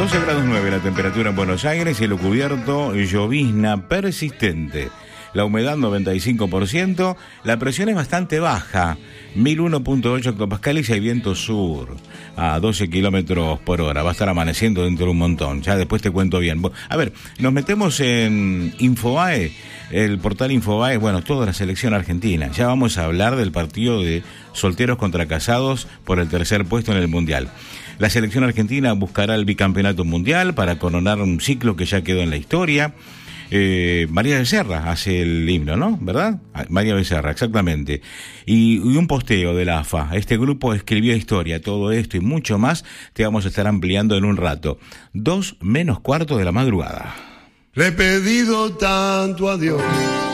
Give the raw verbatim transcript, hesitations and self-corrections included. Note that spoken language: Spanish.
doce grados nueve la temperatura en Buenos Aires, cielo cubierto, llovizna persistente. La humedad noventa y cinco por ciento, la presión es bastante baja, mil uno punto ocho hectopascales y hay viento sur a doce kilómetros por hora. Va a estar amaneciendo dentro de un montón, ya después te cuento bien. A ver, nos metemos en Infobae, el portal Infobae, bueno, toda la selección argentina. Ya vamos a hablar del partido de solteros contra casados por el tercer puesto en el Mundial. La selección argentina buscará el bicampeonato mundial para coronar un ciclo que ya quedó en la historia. Eh, María Becerra hace el himno, ¿no? ¿Verdad? María Becerra, exactamente. Y, y un posteo de la A F A. Este grupo escribió historia, todo esto y mucho más te vamos a estar ampliando en un rato. Dos menos cuarto de la madrugada. Le he pedido tanto a Dios